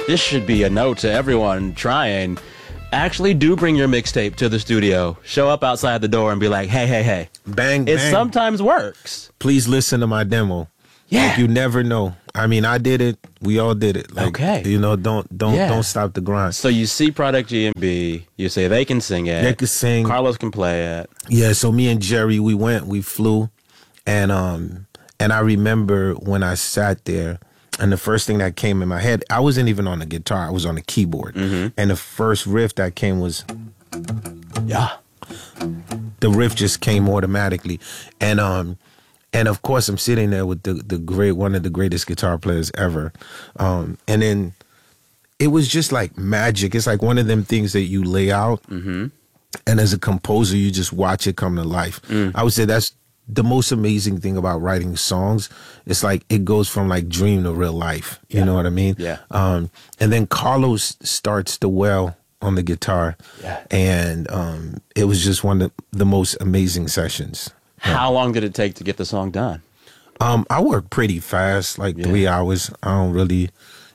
This should be a note to everyone trying. Actually do bring your mixtape to the studio. Show up outside the door and be like, hey. Bang, It bang. sometimes works. Please listen to my demo. Yeah. Like, you never know. I mean, I did it. We all did it. Like, Okay. You know, don't stop the grind. So you see Product GMB. You say they can sing it. They can sing. Carlos can play it. Yeah, so me and Jerry, we flew. And I remember when I sat there, and the first thing that came in my head, I wasn't even on the guitar, I was on the keyboard. Mm-hmm. And the first riff that came was, Yeah. the riff just came automatically. And of course I'm sitting there with one of the greatest guitar players ever. And then it was just like magic. It's like one of them things that you lay out, and as a composer, you just watch it come to life. I would say that's the most amazing thing about writing songs. It's like it goes from like dream to real life. You know what I mean? Yeah. And then Carlos starts the well on the guitar. Yeah. And it was just one of the most amazing sessions. How long did it take to get the song done? I work pretty fast, like 3 hours. I don't really,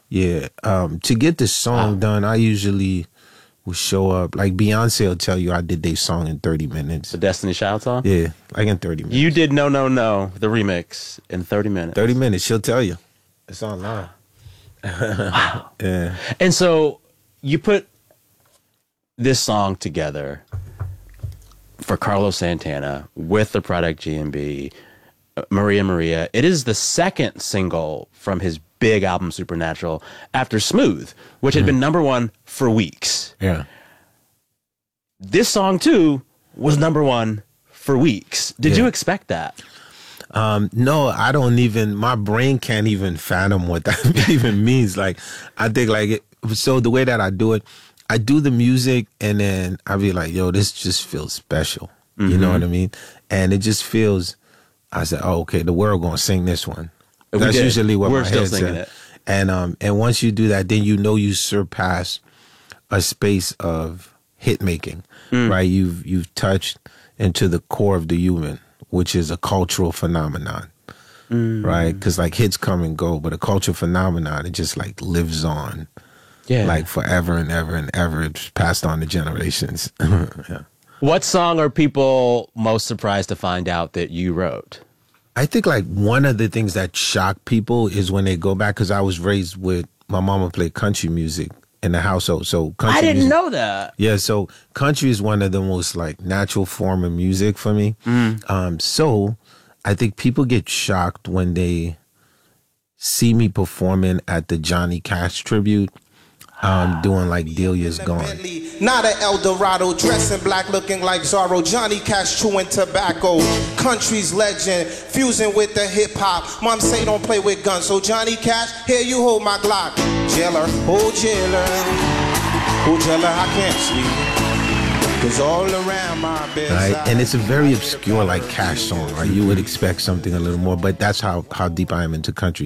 to get the song done, I usually will show up. Like Beyonce will tell you I did their song in 30 minutes. The Destiny Child song? Yeah, like in 30 minutes. You did No, the remix, in 30 minutes. 30 minutes, she'll tell you. It's online. Wow. Yeah. And so you put this song together for Carlos Santana with the Product GMB, Maria. It is the second single from his big album Supernatural after Smooth, which had been number one for weeks. Yeah. This song too was number one for weeks. Did you expect that? No, I don't even, my brain can't even fathom what that even means. Like, I think like, so the way that I do it, I do the music and then I be like, yo, this just feels special. You know what I mean? And it just feels, I said, oh, okay, the world gonna sing this one. That's usually what we're my still head singing said. it. And once you do that, then you know you surpass a space of hit making, right? You've touched into the core of the human, which is a cultural phenomenon, right? Because like hits come and go, but a cultural phenomenon, it just like lives on, like forever and ever and ever. It's passed on to generations. Yeah. What song are people most surprised to find out that you wrote? I think like one of the things that shock people is when they go back, because I was raised with, my mama played country music in the household. So country I didn't music, know that. Yeah, so country is one of the most like natural form of music for me. So I think people get shocked when they see me performing at the Johnny Cash tribute, doing like Delia's Gone. Not an El Dorado, dressing black, looking like Zorro. Johnny Cash chewing tobacco. Country's legend, fusing with the hip hop. Mom say don't play with guns, so Johnny Cash, here you hold my Glock. Jailer, oh jailer, I can't sleep. 'Cause all around my bedside. Right, and it's a very obscure like Cash song. Right, you would expect something a little more, but that's how deep I am into country.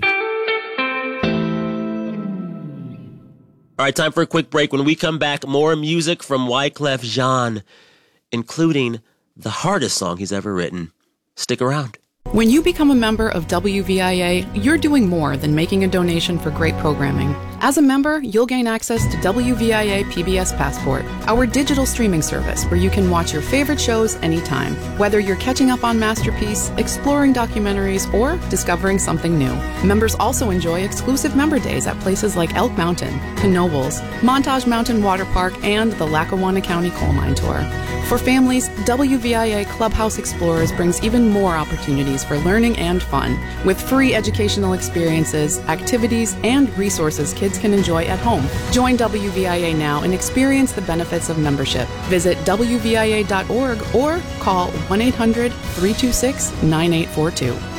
All right, time for a quick break. When we come back, more music from Wyclef Jean, including the hardest song he's ever written. Stick around. When you become a member of WVIA, you're doing more than making a donation for great programming. As a member, you'll gain access to WVIA PBS Passport, our digital streaming service where you can watch your favorite shows anytime, whether you're catching up on Masterpiece, exploring documentaries, or discovering something new. Members also enjoy exclusive member days at places like Elk Mountain, Knoebels, Montage Mountain Water Park, and the Lackawanna County Coal Mine Tour. For families, WVIA Clubhouse Explorers brings even more opportunities for learning and fun, with free educational experiences, activities, and resources kids can enjoy at home. Join WVIA now and experience the benefits of membership. Visit WVIA.org or call 1-800-326-9842.